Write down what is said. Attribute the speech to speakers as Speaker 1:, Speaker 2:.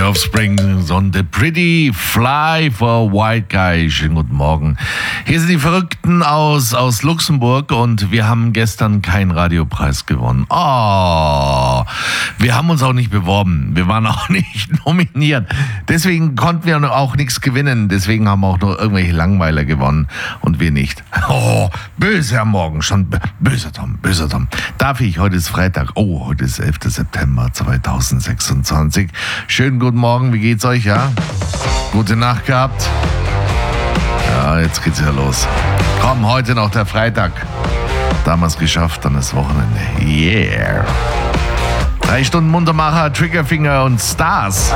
Speaker 1: Offspring on the Pretty Fly for White Guy. Schönen guten Morgen. Hier sind die Verrückten aus Luxemburg und wir haben gestern keinen Radiopreis gewonnen. Oh, wir haben uns auch nicht beworben. Wir waren auch nicht nominiert. Deswegen konnten wir auch nichts gewinnen. Deswegen haben auch nur irgendwelche Langweiler gewonnen und wir nicht. Oh, böse am Morgen. Schon böser Tom, böser Tom. Darf ich? Heute ist Freitag. Oh, heute ist 11. September 2026. Schönen guten Morgen, wie geht's euch, ja? Gute Nacht gehabt? Ja, jetzt geht's ja los. Komm, heute noch der Freitag. Damals geschafft, dann das Wochenende. Yeah. 3 Stunden Muntermacher, Triggerfinger und Stars.